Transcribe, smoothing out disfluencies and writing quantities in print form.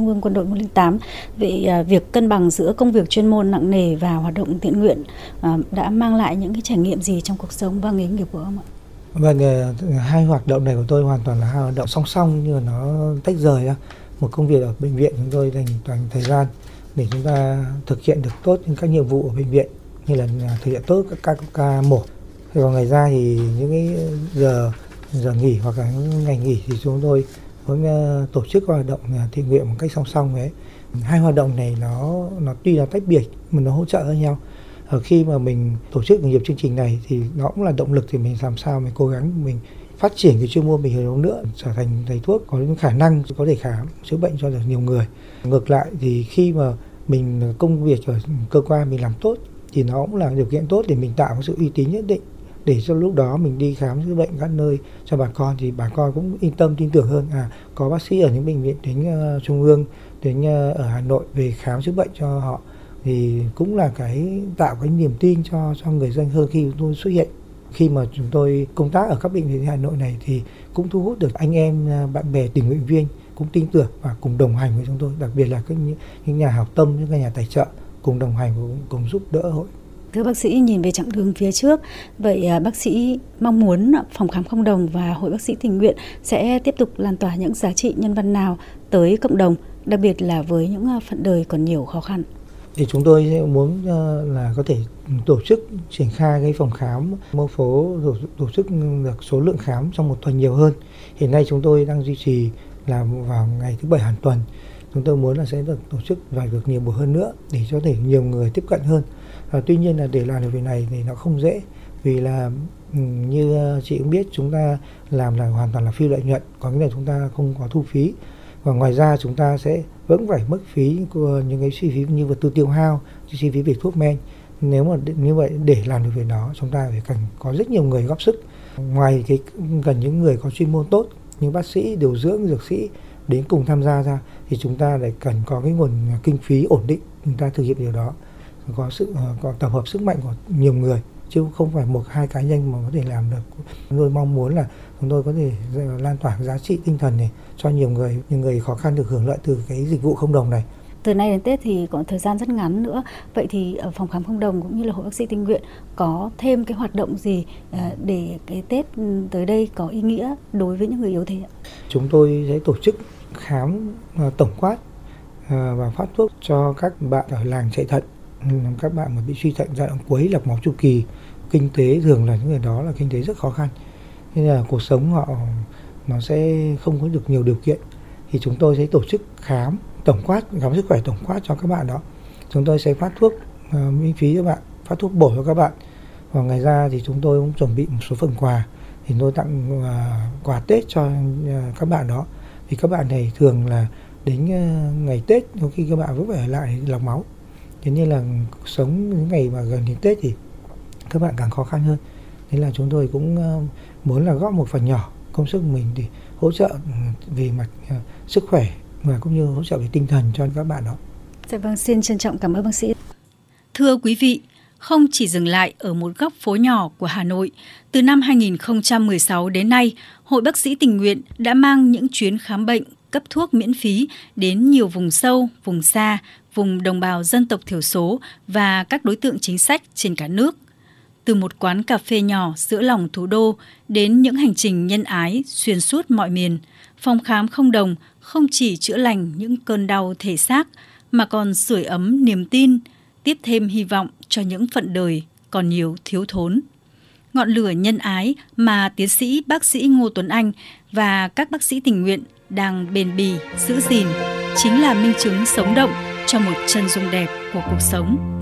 ương Quân đội 108. Vậy việc cân bằng giữa công việc chuyên môn nặng nề và hoạt động thiện nguyện đã mang lại những cái trải nghiệm gì trong cuộc sống và nghề nghiệp của ông ạ? Vâng, hai hoạt động này của tôi hoàn toàn là hai hoạt động song song, nhưng mà nó tách rời ra. Một công việc ở bệnh viện chúng tôi dành toàn thời gian để chúng ta thực hiện được tốt những các nhiệm vụ ở bệnh viện, như là thực hiện tốt các ca mổ. Còn ngoài ra thì những cái giờ nghỉ hoặc là ngày nghỉ thì chúng tôi cũng tổ chức hoạt động thiện nguyện một cách song song ấy. Hai hoạt động này nó tuy là tách biệt mà nó hỗ trợ lẫn nhau. Khi mà mình tổ chức nhiều chương trình này thì nó cũng là động lực thì mình làm sao mình cố gắng mình phát triển cái chuyên môn mình hơn nữa, trở thành thầy thuốc có những khả năng có thể khám chữa bệnh cho được nhiều người. Ngược lại thì khi mà mình công việc ở cơ quan mình làm tốt thì nó cũng là điều kiện tốt để mình tạo một sự uy tín nhất định, để cho lúc đó mình đi khám chữa bệnh các nơi cho bà con thì bà con cũng yên tâm tin tưởng hơn. Có bác sĩ ở những bệnh viện đến trung ương, đến ở Hà Nội về khám chữa bệnh cho họ thì cũng là cái tạo cái niềm tin cho người dân hơn khi chúng tôi xuất hiện. Khi mà chúng tôi công tác ở các bệnh viện Hà Nội này thì cũng thu hút được anh em bạn bè tình nguyện viên cũng tin tưởng và cùng đồng hành với chúng tôi, đặc biệt là những nhà hảo tâm, những nhà tài trợ cùng đồng hành, cùng giúp đỡ hội. Thưa bác sĩ, nhìn về chặng đường phía trước, vậy bác sĩ mong muốn phòng khám không đồng và hội bác sĩ tình nguyện sẽ tiếp tục lan tỏa những giá trị nhân văn nào tới cộng đồng, đặc biệt là với những phận đời còn nhiều khó khăn? Thì chúng tôi sẽ muốn là có thể tổ chức triển khai cái phòng khám mô phố, tổ chức được số lượng khám trong một tuần nhiều hơn. Hiện nay chúng tôi đang duy trì là vào ngày thứ Bảy hàng tuần. Chúng tôi muốn là sẽ được tổ chức và được nhiều buổi hơn nữa để cho thể nhiều người tiếp cận hơn. Tuy nhiên là để làm được việc này thì nó không dễ, vì là như chị cũng biết chúng ta làm là hoàn toàn là phi lợi nhuận, có nghĩa là chúng ta không có thu phí. Và ngoài ra chúng ta sẽ vẫn phải mất phí của những cái chi phí như vật tư tiêu hao, chi phí về thuốc men. Nếu mà như vậy để làm được việc đó chúng ta phải cần có rất nhiều người góp sức. Ngoài cái cần những người có chuyên môn tốt, như bác sĩ, điều dưỡng, dược sĩ đến cùng tham gia ra thì chúng ta lại cần có cái nguồn kinh phí ổn định chúng ta thực hiện điều đó. Có tập hợp sức mạnh của nhiều người chứ không phải một hai cá nhân mà có thể làm được. Tôi mong muốn là chúng tôi có thể lan tỏa giá trị tinh thần này cho nhiều người khó khăn được hưởng lợi từ cái dịch vụ không đồng này. Từ nay đến Tết thì còn thời gian rất ngắn nữa. Vậy thì ở phòng khám không đồng cũng như là hội bác sĩ tình nguyện có thêm cái hoạt động gì để cái Tết tới đây có ý nghĩa đối với những người yếu thế ạ? Chúng tôi sẽ tổ chức khám tổng quát và phát thuốc cho các bạn ở làng chạy thận. Các bạn mà bị suy thận giai đoạn cuối, lọc máu chu kỳ, kinh tế thường là những người đó là kinh tế rất khó khăn, nên là cuộc sống họ nó sẽ không có được nhiều điều kiện, thì chúng tôi sẽ tổ chức khám tổng quát, khám sức khỏe tổng quát cho các bạn đó. Chúng tôi sẽ phát thuốc miễn phí cho bạn, phát thuốc bổ cho các bạn. Và ngoài ra thì chúng tôi cũng chuẩn bị một số phần quà, thì tôi tặng quà Tết cho các bạn đó. Thì các bạn này thường là đến ngày Tết có khi các bạn vẫn phải ở lại lọc máu, thế nên là cuộc sống những ngày mà gần đến Tết thì các bạn càng khó khăn hơn. Nên là chúng tôi cũng muốn là góp một phần nhỏ công sức của mình để hỗ trợ về mặt sức khỏe và cũng như hỗ trợ về tinh thần cho các bạn đó. Dạ vâng, xin trân trọng cảm ơn bác sĩ. Thưa quý vị, không chỉ dừng lại ở một góc phố nhỏ của Hà Nội, từ năm 2016 đến nay, Hội Bác sĩ Tình nguyện đã mang những chuyến khám bệnh, cấp thuốc miễn phí đến nhiều vùng sâu, vùng xa, vùng đồng bào dân tộc thiểu số và các đối tượng chính sách trên cả nước. Từ một quán cà phê nhỏ giữa lòng thủ đô đến những hành trình nhân ái xuyên suốt mọi miền, phòng khám không đồng không chỉ chữa lành những cơn đau thể xác mà còn sưởi ấm niềm tin, tiếp thêm hy vọng cho những phận đời còn nhiều thiếu thốn. Ngọn lửa nhân ái mà tiến sĩ bác sĩ Ngô Tuấn Anh và các bác sĩ tình nguyện đang bền bỉ giữ gìn chính là minh chứng sống động cho một chân dung đẹp của cuộc sống.